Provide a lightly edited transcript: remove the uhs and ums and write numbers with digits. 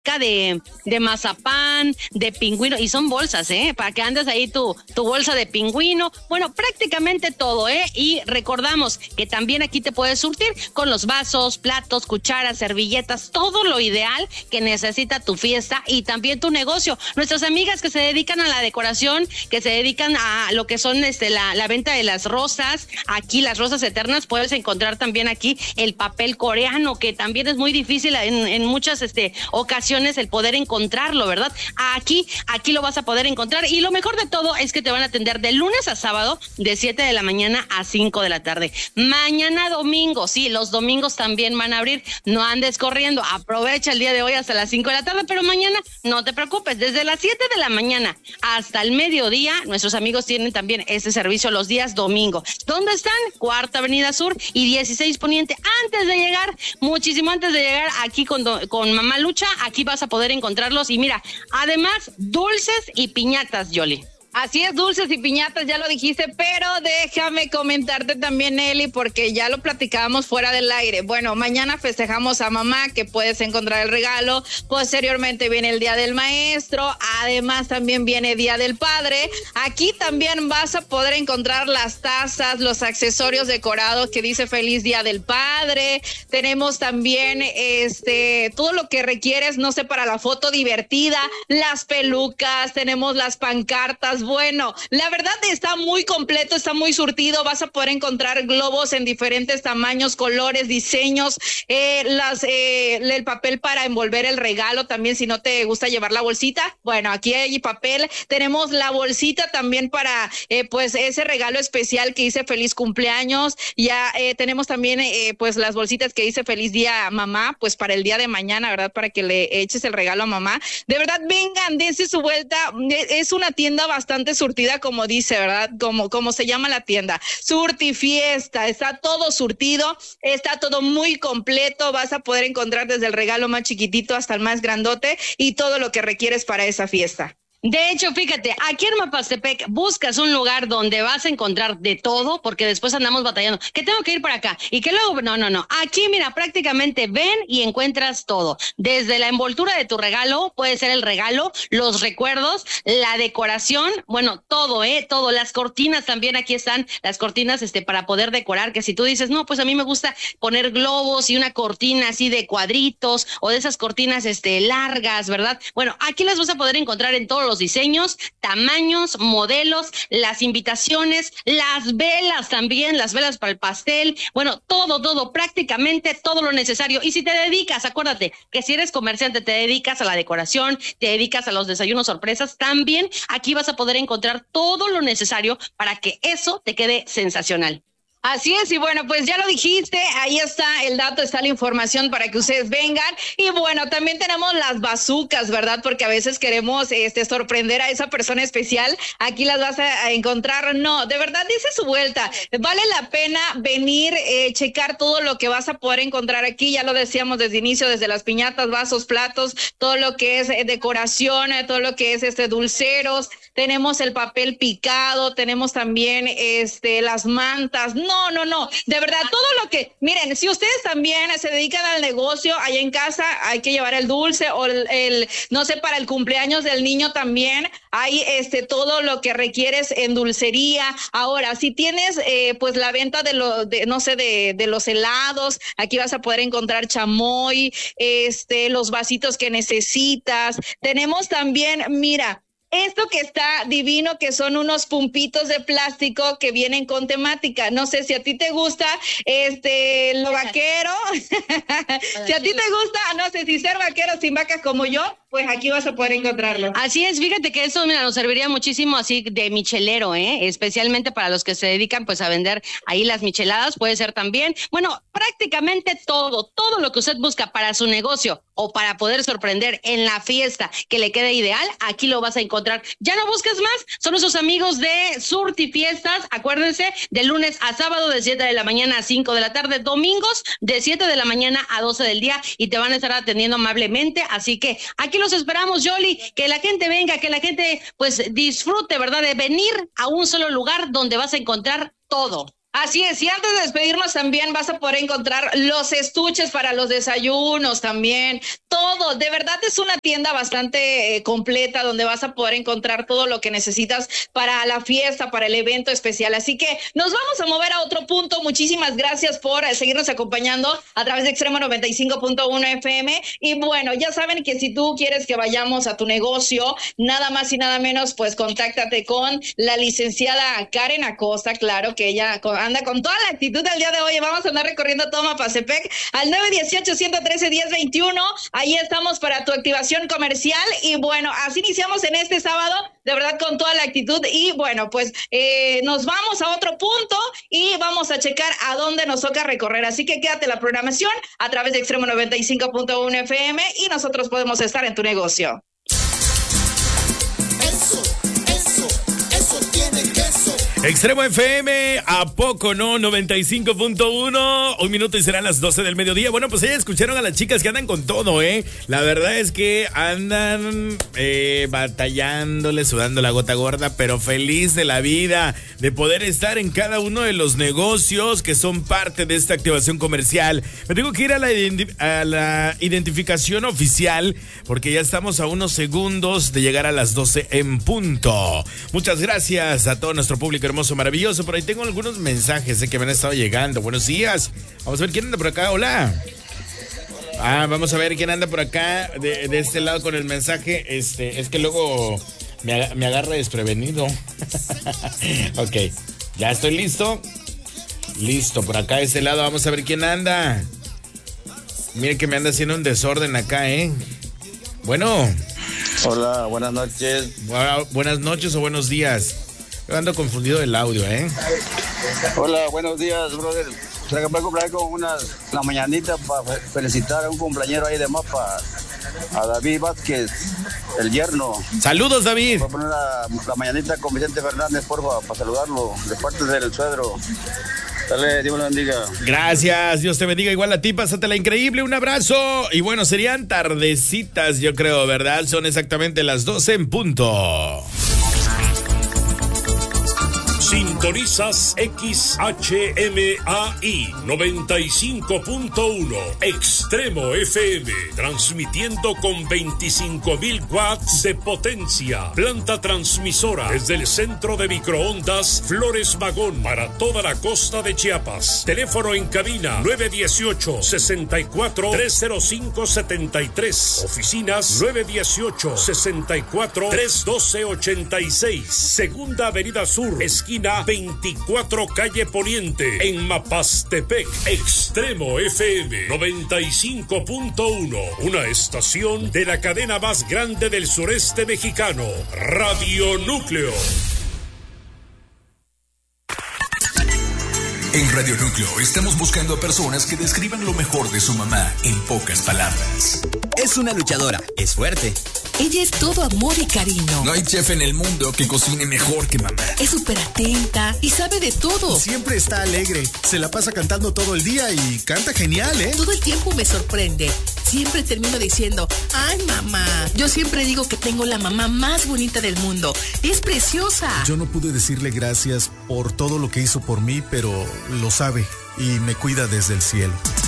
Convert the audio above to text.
de mazapán, de pingüino, y son bolsas, para que andes ahí tu bolsa de pingüino, bueno, prácticamente todo, y recordamos que también aquí te puedes surtir con los vasos, platos, cucharas, servilletas, todo lo ideal que necesita tu fiesta y también tu negocio. Nuestras amigas que se dedican a la decoración, que se dedican a lo que son la venta de las rosas, aquí las rosas eternas, puedes encontrar también aquí el papel coreano, que también es muy difícil en muchas ocasiones el poder encontrarlo, ¿verdad? Aquí lo vas a poder encontrar, y lo mejor de todo es que te van a atender de lunes a sábado de 7 de la mañana a 5 de la tarde. Mañana domingo, sí, los domingos también van a abrir, no andes corriendo, aprovecha el día de hoy hasta las 5 de la tarde, pero mañana no te preocupes, desde las 7 de la mañana hasta el mediodía, nuestros amigos tienen también este servicio los días domingo. ¿Dónde están? Cuarta Avenida Sur y 16 Poniente. Antes de llegar, muchísimo antes de llegar aquí con Mamá Lucha, aquí vas a poder encontrarlos, y mira, además, dulces y piñatas, Yoli. Así es, dulces y piñatas, ya lo dijiste, pero déjame comentarte también, Eli, porque ya lo platicábamos fuera del aire. Bueno, mañana festejamos a mamá, que puedes encontrar el regalo. Posteriormente viene el Día del Maestro, además también viene Día del Padre. Aquí también vas a poder encontrar las tazas, los accesorios decorados que dice Feliz Día del Padre. Tenemos también todo lo que requieres, no sé, para la foto divertida, las pelucas, tenemos las pancartas. Bueno, la verdad está muy completo, está muy surtido. Vas a poder encontrar globos en diferentes tamaños, colores, diseños, el papel para envolver el regalo también, si no te gusta llevar la bolsita. Bueno, aquí hay papel. Tenemos la bolsita también para pues ese regalo especial que dice feliz cumpleaños. Ya tenemos también pues las bolsitas que dice feliz día a mamá, pues para el día de mañana, ¿verdad? Para que le eches el regalo a mamá. De verdad, vengan, dense su vuelta. Es una tienda bastante surtida, como dice, ¿verdad? Como se llama la tienda, Surtifiesta. Está todo surtido, está todo muy completo. Vas a poder encontrar desde el regalo más chiquitito hasta el más grandote y todo lo que requieres para esa fiesta. De hecho, fíjate, aquí en Mapastepec buscas un lugar donde vas a encontrar de todo, porque después andamos batallando, que tengo que ir para acá, y que luego, no, aquí mira, prácticamente ven y encuentras todo, desde la envoltura de tu regalo, puede ser el regalo, los recuerdos, la decoración, bueno, todo, las cortinas también aquí están, las cortinas para poder decorar, que si tú dices, no, pues a mí me gusta poner globos y una cortina así de cuadritos, o de esas cortinas largas, ¿verdad? Bueno, aquí las vas a poder encontrar en todos los diseños, tamaños, modelos, las invitaciones, las velas también, las velas para el pastel, bueno, todo, prácticamente todo lo necesario. Y si te dedicas, acuérdate que si eres comerciante, te dedicas a la decoración, te dedicas a los desayunos sorpresas, también aquí vas a poder encontrar todo lo necesario para que eso te quede sensacional. Así es, y bueno, pues ya lo dijiste, ahí está el dato, está la información para que ustedes vengan. Y bueno, también tenemos las bazucas, ¿verdad? Porque a veces queremos sorprender a esa persona especial. Aquí las vas a encontrar. No, de verdad, dice su vuelta. Vale la pena venir, checar todo lo que vas a poder encontrar aquí. Ya lo decíamos desde inicio, desde las piñatas, vasos, platos, todo lo que es decoración, todo lo que es dulceros. Tenemos el papel picado, tenemos también las mantas. No, de verdad, todo lo que, miren, si ustedes también se dedican al negocio, allá en casa hay que llevar el dulce o no sé, para el cumpleaños del niño también hay todo lo que requieres en dulcería. Ahora, si tienes pues la venta de los helados, aquí vas a poder encontrar chamoy, los vasitos que necesitas. Tenemos también, mira, esto que está divino, que son unos pumpitos de plástico que vienen con temática. No sé si a ti te gusta lo vaquero. Si a ti te gusta, no sé, si ser vaquero sin vacas como yo, pues aquí vas a poder encontrarlo. Así es, fíjate que eso, mira, nos serviría muchísimo así de michelero, especialmente para los que se dedican pues a vender ahí las micheladas, puede ser también. Bueno, prácticamente todo lo que usted busca para su negocio o para poder sorprender en la fiesta que le quede ideal, aquí lo vas a encontrar. Ya no busques más, son nuestros amigos de Surtifiestas, acuérdense, de lunes a sábado de 7 de la mañana a 5 de la tarde, domingos de 7 de la mañana a 12 del día, y te van a estar atendiendo amablemente, así que aquí los esperamos, Yoli, que la gente venga, que la gente pues disfrute, ¿verdad?, de venir a un solo lugar donde vas a encontrar todo. Así es, y antes de despedirnos también vas a poder encontrar los estuches para los desayunos también, todo, de verdad es una tienda bastante completa donde vas a poder encontrar todo lo que necesitas para la fiesta, para el evento especial, así que nos vamos a mover a otro punto. Muchísimas gracias por seguirnos acompañando a través de Extremo 95.1 FM, y bueno, ya saben que si tú quieres que vayamos a tu negocio, nada más y nada menos, pues contáctate con la licenciada Karen Acosta, claro que ella anda con toda la actitud del día de hoy. Vamos a andar recorriendo todo Mapastepec al 918-113-1021. Ahí estamos para tu activación comercial. Y bueno, así iniciamos en este sábado, de verdad con toda la actitud. Y bueno, pues nos vamos a otro punto y vamos a checar a dónde nos toca recorrer. Así que quédate la programación a través de Extremo 95.1 FM y nosotros podemos estar en tu negocio. Eso tiene queso. Extremo FM, ¿a poco no? 95.1, un minuto y serán las 12 del mediodía. Bueno, pues ya escucharon a las chicas que andan con todo, ¿eh? La verdad es que andan batallándole, sudando la gota gorda, pero feliz de la vida, de poder estar en cada uno de los negocios que son parte de esta activación comercial. Me tengo que ir a la identificación oficial, porque ya estamos a unos segundos de llegar a las 12 en punto. Muchas gracias a todo nuestro público hermoso, maravilloso. Por ahí tengo algunos mensajes que me han estado llegando. Buenos días. Vamos a ver quién anda por acá. Hola. Vamos a ver quién anda por acá de este lado con el mensaje. Es que luego me agarra desprevenido. Ok, ya estoy listo. Listo, por acá de este lado. Vamos a ver quién anda. Miren que me anda haciendo un desorden acá, Bueno. Hola, buenas noches. Buenas noches o buenos días. Yo ando confundido del audio, Hola, buenos días, brother. Se acaba de comprar con la mañanita para felicitar a un cumpleañero ahí de Mapa, a David Vázquez, el yerno. Saludos, David. Voy a poner la mañanita con Vicente Fernández, porfa, para saludarlo, de parte del suegro. Dale, Dios me lo bendiga. Gracias, Dios te bendiga igual a ti, pásatela increíble, un abrazo. Y bueno, serían tardecitas, yo creo, ¿verdad? Son exactamente las 12 en punto. Sintonizas XHMAI 95.1 Extremo FM, transmitiendo con 25,000 watts de potencia. Planta transmisora desde el centro de microondas Flores Magón para toda la costa de Chiapas. Teléfono en cabina 918-64-305-73. Oficinas 918-64-312-86. Segunda Avenida Sur, esquina 24 calle Poniente, en Mapastepec. Extremo FM 95.1, una estación de la cadena más grande del sureste mexicano, Radio Núcleo. En Radio Núcleo estamos buscando a personas que describan lo mejor de su mamá en pocas palabras. Es una luchadora, es fuerte. Ella es todo amor y cariño. No hay chef en el mundo que cocine mejor que mamá. Es súper atenta y sabe de todo. Siempre está alegre, se la pasa cantando todo el día y canta genial, Todo el tiempo me sorprende. Siempre termino diciendo, ay mamá. Yo siempre digo que tengo la mamá más bonita del mundo. Es preciosa. Yo no pude decirle gracias por todo lo que hizo por mí, pero lo sabe y me cuida desde el cielo.